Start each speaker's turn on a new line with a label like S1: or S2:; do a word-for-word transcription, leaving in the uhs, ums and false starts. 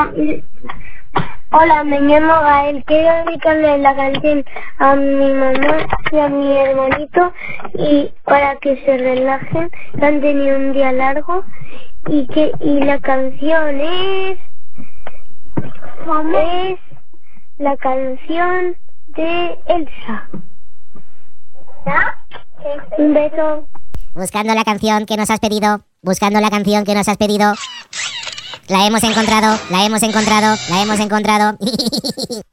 S1: Hola, me llamo Gael. Quiero dedicarle la canción a mi mamá y a mi hermanito y para que se relajen, que han tenido un día largo y que y la canción es es la canción de Elsa. Un beso.
S2: Buscando la canción que nos has pedido, buscando la canción que nos has pedido. La hemos encontrado, la hemos encontrado, la hemos encontrado.